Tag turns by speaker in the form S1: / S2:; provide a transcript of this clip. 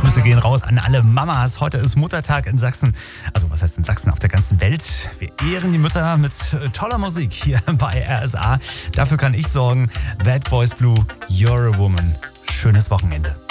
S1: Grüße gehen raus an alle Mamas. Heute ist Muttertag in Sachsen. Also was heißt in Sachsen? Auf der ganzen Welt. Wir ehren die Mütter mit toller Musik hier bei RSA. Dafür kann ich sorgen. Bad Boys Blue, You're a Woman. Schönes Wochenende.